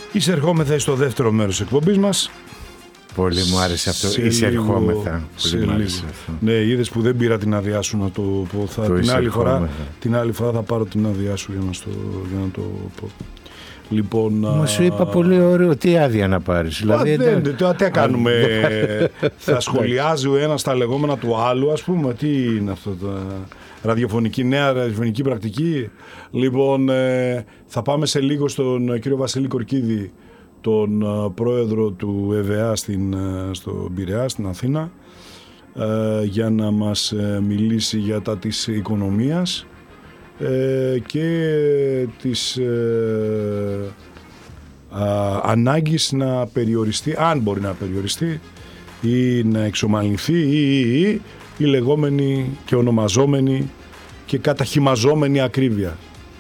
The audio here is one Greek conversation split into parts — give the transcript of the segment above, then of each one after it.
Εισερχόμεθα στο δεύτερο μέρος της εκπομπής μας. Πολύ μου άρεσε αυτό. Εισερχόμεθα. Πολύ μου άρεσε αυτό. Ναι, είδες που δεν πήρα την άδειά σου να το πω. Την άλλη φορά θα πάρω την άδειά σου για να το πω. Λοιπόν, μα σου είπα πολύ ωραίο. Τι άδεια να πάρεις? Δηλαδή, τι κάνουμε? Θα σχολιάζει ο ένας τα λεγόμενα του άλλου, ας πούμε. Τι είναι αυτό το νέα ραδιοφωνική πρακτική? Λοιπόν, θα πάμε σε λίγο στον κύριο Βασίλη Κορκίδη, τον πρόεδρο του ΕΒΑ στο Πειραιά, στην Αθήνα, για να μας μιλήσει για τα της οικονομίας και της ανάγκης να περιοριστεί, αν μπορεί να περιοριστεί ή να εξομαλυνθεί ή η λεγόμενη και ονομαζόμενη και καταχυμαζόμενη ακρίβεια.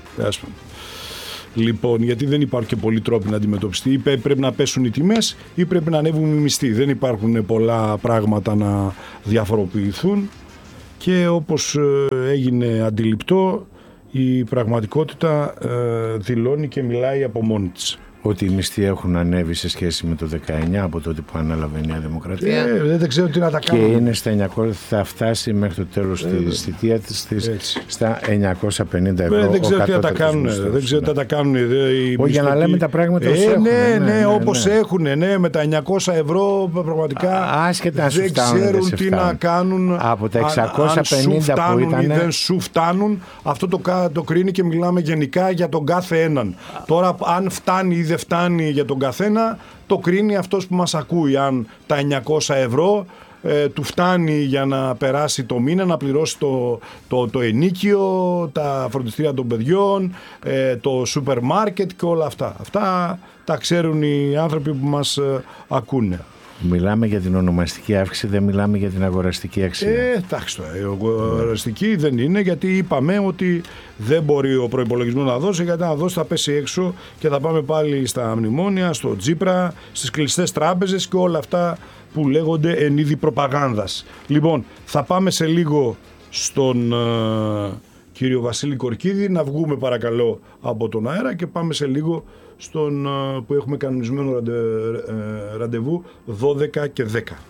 Λοιπόν, γιατί δεν υπάρχουν και πολλοί τρόποι να αντιμετωπιστεί. Ή πρέπει να πέσουν οι τιμές ή πρέπει να ανέβουν οι μισθοί. Δεν υπάρχουν πολλά πράγματα να διαφοροποιηθούν και όπως έγινε αντιληπτό, η πραγματικότητα δηλώνει και μιλάει από μόνη της. Ότι οι μισθοί έχουν ανέβει σε σχέση με το 19, από τότε που ανέλαβε η Νέα Δημοκρατία. Δεν ξέρω τι να τα κάνω. Και είναι στα 900, θα φτάσει μέχρι το τέλος της θητείας της στα 950 ευρώ. Δεν ξέρω τι να τα κάνουν. Δεν ξέρω τι να τα κάνουν. Για να λέμε τα πράγματα όπως έχουν. Ναι, όπως έχουν. Ναι, με τα 900 ευρώ πραγματικά άσχετα δεν ξέρουν τι να κάνουν. Από τα 650 που ήταν. Δεν σου φτάνουν. Αυτό το κρίνει και μιλάμε γενικά για τον κάθε έναν. Τώρα, αν φτάνει ή δεν φτάνει για τον καθένα, το κρίνει αυτός που μας ακούει. Αν τα 900 ευρώ του φτάνει για να περάσει το μήνα, να πληρώσει το ενίκιο, τα φροντιστήρια των παιδιών, το σούπερ μάρκετ και όλα αυτά. Αυτά τα ξέρουν οι άνθρωποι που μας ακούνε. Μιλάμε για την ονομαστική αύξηση, δεν μιλάμε για την αγοραστική αξία. Εντάξει, αγοραστική δεν είναι, γιατί είπαμε ότι δεν μπορεί ο προϋπολογισμός να δώσει, γιατί να δώσει θα πέσει έξω και θα πάμε πάλι στα μνημόνια, στο Τσίπρα, στις κλειστές τράπεζες και όλα αυτά που λέγονται εν είδη προπαγάνδας. Λοιπόν, θα πάμε σε λίγο στον κύριο Βασίλη Κορκίδη, να βγούμε παρακαλώ από τον αέρα και πάμε σε λίγο που έχουμε κανονισμένο ραντεβού 12 και 10.